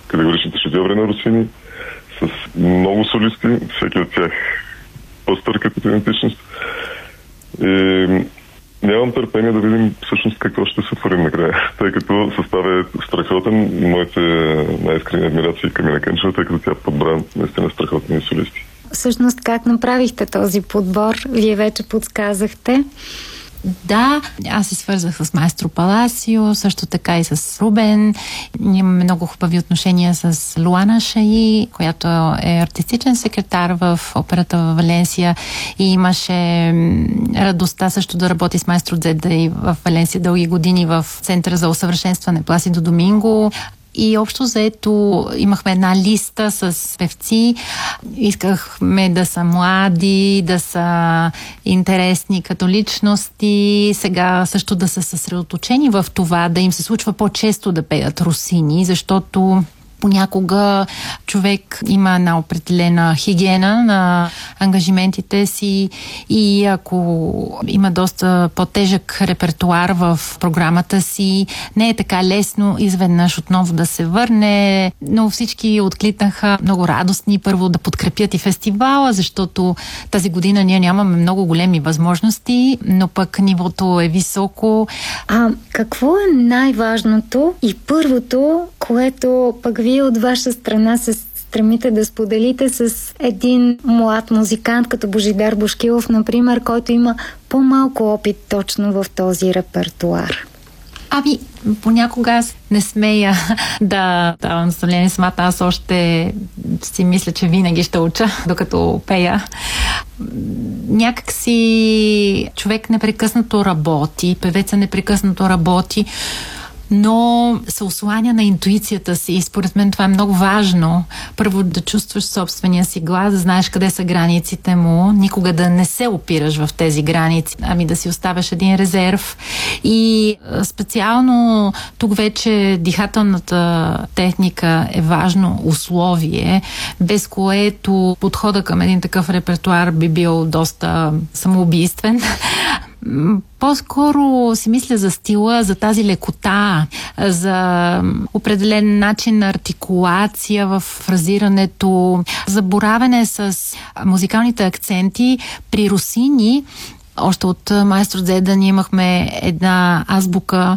категоричните шедьоври на Росини, с много солисти, всеки от тях по-стар като идентичност. И нямам търпение да видим всъщност какво ще се отворим накрая, тъй като съставът е страхотен. Моите най-искрени адмирации към Мина Кънчева, тъй като тя подбра наистина страхотни солисти. Всъщност как направихте този подбор? Вие вече подсказахте. Да, аз се свързах с маестро Паласио, също така и с Рубен. Имаме много хубави отношения с Луана Шаи, която е артистичен секретар в операта в Валенсия и имаше радостта също да работи с маестро Дзеда и в Валенсия дълги години в Центъра за усъвършенстване Пласидо Доминго. И общо заето имахме една листа с певци. Искахме да са млади, да са интересни като личности. Сега също да са съсредоточени в това, да им се случва по-често да пеят Росини, защото понякога човек има една определена хигиена на ангажиментите си и ако има доста по-тежък репертуар в програмата си, не е така лесно изведнъж отново да се върне, но всички откликнаха много радостни първо да подкрепят и фестивала, защото тази година ние нямаме много големи възможности, но пък нивото е високо. Какво е най-важното и първото, което пък вие от ваша страна се стремите да споделите с един млад музикант, като Божидар Бошкилов, например, който има по-малко опит точно в този репертуар? Понякога аз не смея да давам наставление самата. Аз още си мисля, че винаги ще уча, докато пея. Някак си човек непрекъснато работи, певеца непрекъснато работи, но се осланя на интуицията си и според мен това е много важно. Първо да чувстваш собствения си глас, да знаеш къде са границите му, никога да не се опираш в тези граници, ами да си оставяш един резерв. И специално тук вече дихателната техника е важно условие, без което подхода към един такъв репертуар би бил доста самоубийствен. По-скоро си мисля за стила, за тази лекота, за определен начин на артикулация в фразирането, за боравене с музикалните акценти. При Росини още от маестро Дзеда ние имахме една азбука,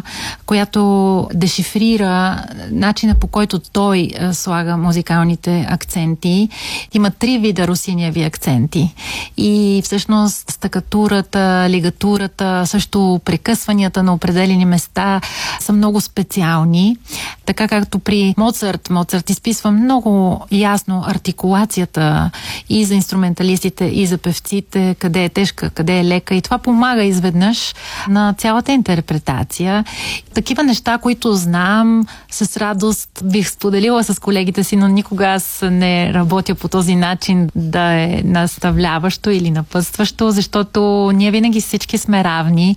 която дешифрира начина, по който той слага музикалните акценти. Има 3 вида русиниеви акценти. И всъщност стакатурата, лигатурата, също прекъсванията на определени места са много специални. Така както при Моцарт. Моцарт изписва много ясно артикулацията и за инструменталистите, и за певците, къде е тежка, къде е лека. И това помага изведнъж на цялата интерпретация. Такива неща, които знам, с радост бих споделила с колегите си, но никога аз не работя по този начин да е наставляващо или напътстващо, защото ние винаги всички сме равни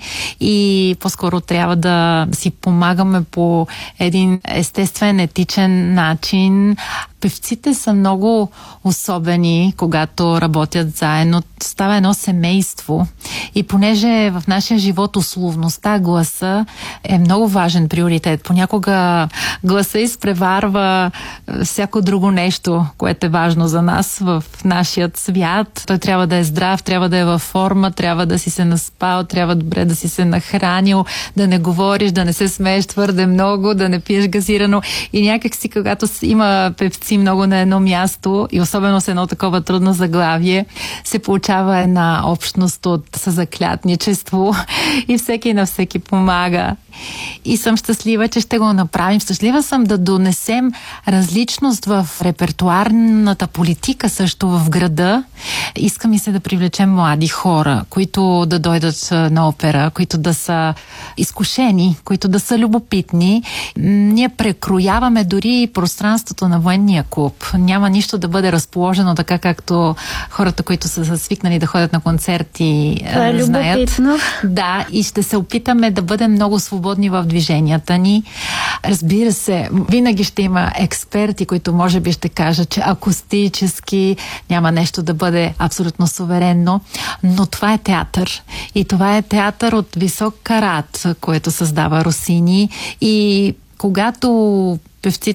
и по-скоро трябва да си помагаме по един естествен, етичен начин. Певците са много особени, когато работят заедно. Става едно семейство. И понеже в нашия живот условността, гласа е много важен приоритет. Понякога гласа изпреварва всяко друго нещо, което е важно за нас в нашия свят. Той трябва да е здрав, трябва да е във форма, трябва да си се наспал, трябва добре да си се нахранил, да не говориш, да не се смееш твърде много, да не пиеш газирано. И някак си, когато има певци много на едно място и особено с едно такова трудно заглавие, се получава една общност от съзаклятничество и всеки на всеки помага. И съм щастлива, че ще го направим. Щастлива съм да донесем различност в репертуарната политика също в града. Искам и се да привлечем млади хора, които да дойдат на опера, които да са изкушени, които да са любопитни. Ние прекрояваме дори пространството на военния клуб. Няма нищо да бъде разположено така, както хората, които са свикнали да ходят на концерти, знаят. Любопитно. Да, и ще се опитаме да бъдем много свободни в движенията ни. Разбира се, винаги ще има експерти, които може би ще кажат, че акустически няма нещо да бъде абсолютно суверенно, но това е театър. И това е театър от висок карат, което създава Росини. И когато певците